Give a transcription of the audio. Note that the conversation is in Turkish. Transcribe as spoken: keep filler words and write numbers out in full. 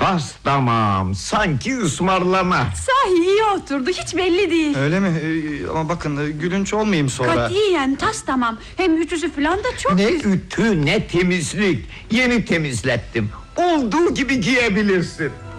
Tas tamam, sanki ısmarlama. Sahi iyi oturdu, hiç belli değil. Öyle mi? Ee, ama bakın e, gülünç olmayayım sonra. Katiyen tas tamam. Hem ütüsü falan da çok Ne güzel. ütü ne temizlik. Yeni temizlettim. Olduğu gibi giyebilirsin.